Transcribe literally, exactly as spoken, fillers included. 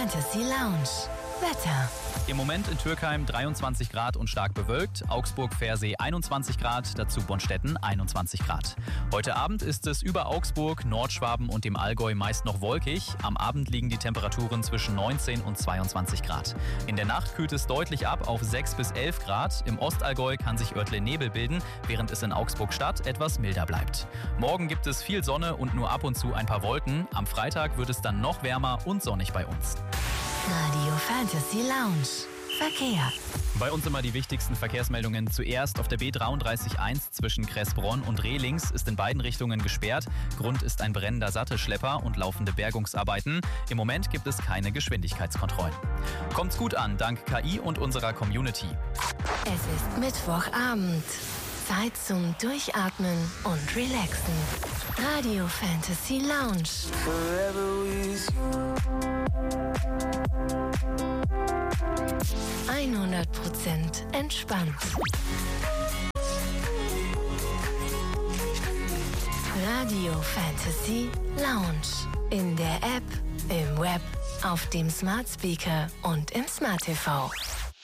Fantasy Lounge. Wetter. Im Moment in Türkheim dreiundzwanzig Grad und stark bewölkt, Augsburg-Versee einundzwanzig Grad, dazu Bonstetten einundzwanzig Grad. Heute Abend ist es über Augsburg, Nordschwaben und dem Allgäu meist noch wolkig. Am Abend liegen die Temperaturen zwischen neunzehn und zweiundzwanzig Grad. In der Nacht kühlt es deutlich ab auf sechs bis elf Grad. Im Ostallgäu kann sich örtlich Nebel bilden, während es in Augsburg-Stadt etwas milder bleibt. Morgen gibt es viel Sonne und nur ab und zu ein paar Wolken. Am Freitag wird es dann noch wärmer und sonnig bei uns. Radio Fantasy Lounge. Verkehr. Bei uns immer die wichtigsten Verkehrsmeldungen. Zuerst auf der B dreiunddreißig eins zwischen Kressbronn und Rehlings ist in beiden Richtungen gesperrt. Grund ist ein brennender Sattelschlepper und laufende Bergungsarbeiten. Im Moment gibt es keine Geschwindigkeitskontrollen. Kommt's gut an, dank K I und unserer Community. Es ist Mittwochabend. Zeit zum Durchatmen und Relaxen. Radio Fantasy Lounge. hundert Prozent entspannt. Radio Fantasy Lounge. In der App, im Web, auf dem Smart Speaker und im Smart T V.